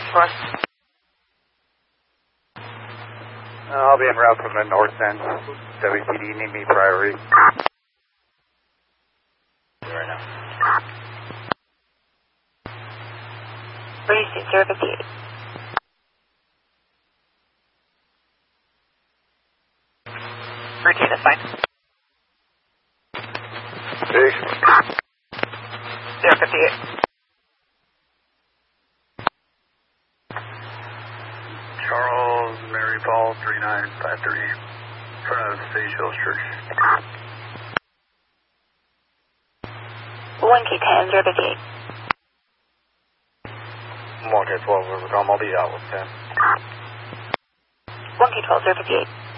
Course. I'll be en route from the north end. WPD, need me priority. Right now. 36058. Routine is fine. 058. Charles, Mary Paul, 3953. In front of Sage Hills Church. 1K10, 058. 1K12, overcome, I'll be out with 10. 1K12, 058.